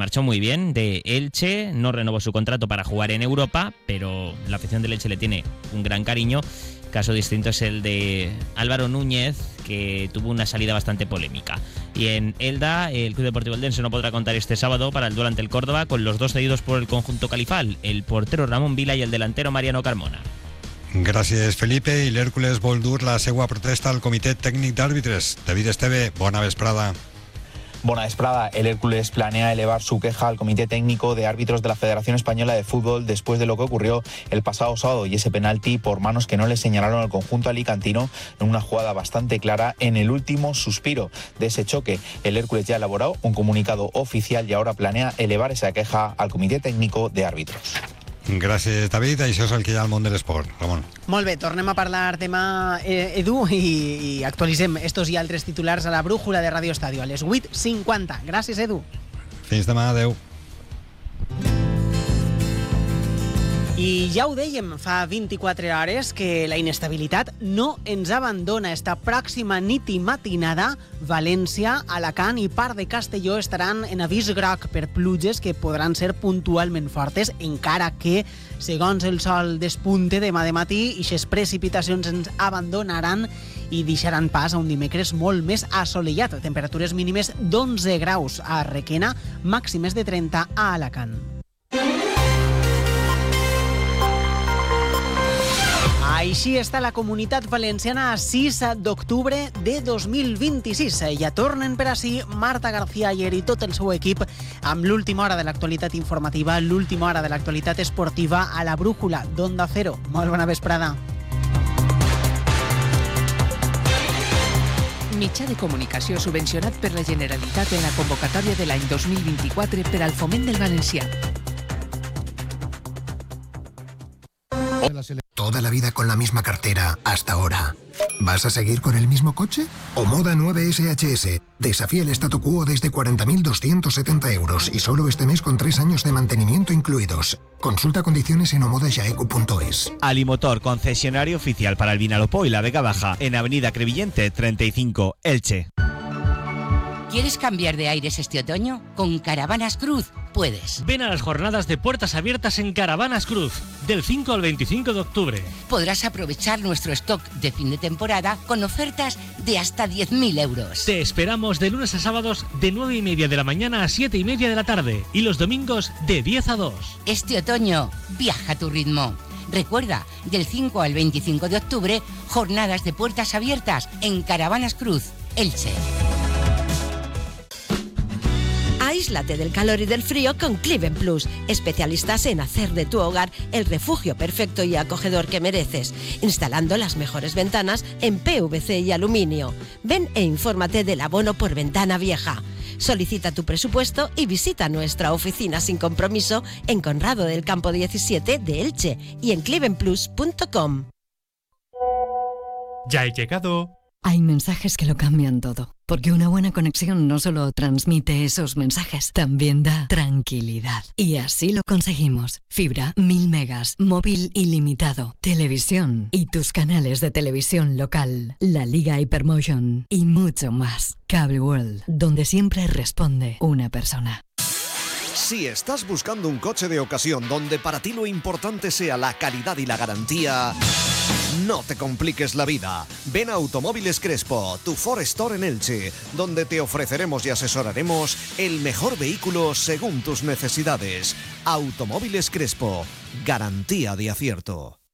marchó muy bien de Elche, no renovó su contrato para jugar en Europa, pero la afición del Elche le tiene un gran cariño. Caso distinto es el de Álvaro Núñez, que tuvo una salida bastante polémica. Y en Elda, el Club Deportivo Eldense no podrá contar este sábado para el duelo ante el Córdoba con los dos cedidos por el conjunto califal, el portero Ramón Vila y el delantero Mariano Carmona. Gràcies, Felipe. I l'Hèrcules vol dur la seva protesta al Comitè Tècnic d'Àrbitres. David Esteve, bona vesprada. Buena vesprada. El Hércules planea elevar su queja al Comité Técnico de Árbitros de la Federación Española de Fútbol después de lo que ocurrió el pasado sábado y ese penalti por manos que no le señalaron al conjunto alicantino en una jugada bastante clara en el último suspiro de ese choque. El Hércules ya ha elaborado un comunicado oficial y ahora planea elevar esa queja al Comité Técnico de Árbitros. Gràcies, David. Això és el que hi ha al món de l'esport. Ramon. Molt bé, tornem a parlar demà, Edu, i actualitzem estos i altres titulars a la brújula de Radio Estadio, a les 8:50. Gràcies, Edu. Fins demà, adeu. I ja ho dèiem fa 24 hores que la inestabilitat no ens abandona. Esta pròxima nit i matinada, València, Alacant i part de Castelló estaran en avís groc per pluges que podran ser puntualment fortes, encara que, segons el sol despunte demà de matí, aquestes precipitacions ens abandonaran i deixaran pas a un dimecres molt més assolellat. Temperatures mínimes d'11 graus a Requena, màximes de 30 a Alacant. Així està la Comunitat Valenciana a 6 d'octubre de 2026. Ja tornen per ací Marta García Ayer i tot el seu equip amb l'última hora de l'actualitat informativa, l'última hora de l'actualitat esportiva a la brújula d'Onda Cero. Molt bona vesprada. Mitjà de comunicació subvencionat per la Generalitat en la convocatòria de l'any 2024 per al foment del valencià. Toda la vida con la misma cartera hasta ahora. ¿Vas a seguir con el mismo coche? Omoda 9 SHS. Desafía el statu quo desde 40.270 euros y solo este mes con 3 años de mantenimiento incluidos. Consulta condiciones en omodayaeco.es. Alimotor, concesionario oficial para el Vinalopó y la Vega Baja, en Avenida Crevillente 35, Elche. ¿Quieres cambiar de aires este otoño? Con Caravanas Cruz puedes. Ven a las jornadas de puertas abiertas en Caravanas Cruz, del 5 al 25 de octubre. Podrás aprovechar nuestro stock de fin de temporada con ofertas de hasta 10.000 euros. Te esperamos de lunes a sábados de 9:30 de la mañana a 7:30 de la tarde y los domingos de 10 a 2. Este otoño, viaja a tu ritmo. Recuerda, del 5 al 25 de octubre, jornadas de puertas abiertas en Caravanas Cruz, Elche. Aíslate del calor y del frío con Cliven Plus, especialistas en hacer de tu hogar el refugio perfecto y acogedor que mereces, instalando las mejores ventanas en PVC y aluminio. Ven e infórmate del abono por ventana vieja. Solicita tu presupuesto y visita nuestra oficina sin compromiso en Conrado del Campo 17 de Elche y en clivenplus.com. Ya he llegado. Hay mensajes que lo cambian todo, porque una buena conexión no solo transmite esos mensajes, también da tranquilidad. Y así lo conseguimos. Fibra, 1000 megas, móvil ilimitado, televisión y tus canales de televisión local, la Liga Hypermotion y mucho más. Cable World, donde siempre responde una persona. Si estás buscando un coche de ocasión donde para ti lo importante sea la calidad y la garantía, no te compliques la vida. Ven a Automóviles Crespo, tu Ford Store en Elche, donde te ofreceremos y asesoraremos el mejor vehículo según tus necesidades. Automóviles Crespo, garantía de acierto.